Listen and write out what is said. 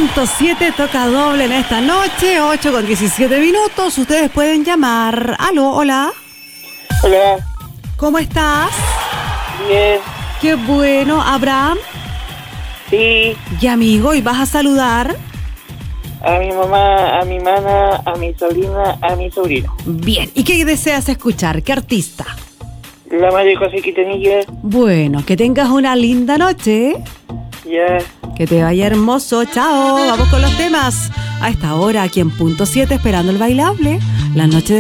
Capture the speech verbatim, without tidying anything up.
punto siete toca doble en esta noche, ocho con diecisiete minutos. Ustedes pueden llamar. Aló, hola. Hola. ¿Cómo estás? Bien. Qué bueno. ¿Abraham? Sí. Y amigo, ¿y vas a saludar? A mi mamá, a mi hermana, a mi sobrina, a mi sobrino. Bien. ¿Y qué deseas escuchar? ¿Qué artista? La madre José Quintanilla. Bueno, que tengas una linda noche. Ya. Que te vaya hermoso. Chao. Vamos con los temas. A esta hora, aquí en punto siete, esperando el bailable. La noche de